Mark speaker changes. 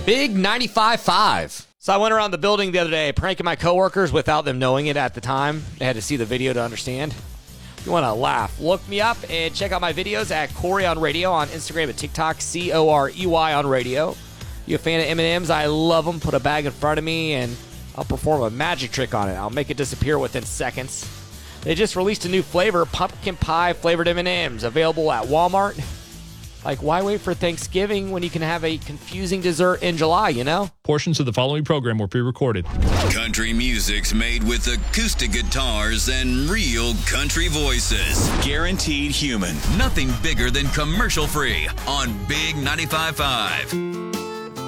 Speaker 1: Big 95.5. So I went around the building the other day pranking my coworkers without them knowing it at the time. They had to see the video to understand. If you want to laugh, look me up and check out my videos at Corey on Radio on Instagram and TikTok, Corey on Radio. You a fan of M&M's? I love them. Put a bag in front of me and I'll perform a magic trick on it. I'll make it disappear within seconds. They just released a new flavor, pumpkin pie flavored M&M's, available at Walmart. Like, why wait for Thanksgiving when you can have a confusing dessert in July, you know?
Speaker 2: Portions of the following program were pre-recorded.
Speaker 3: Country music's made with acoustic guitars and real country voices. Guaranteed human. Nothing bigger than commercial free on Big 95.5.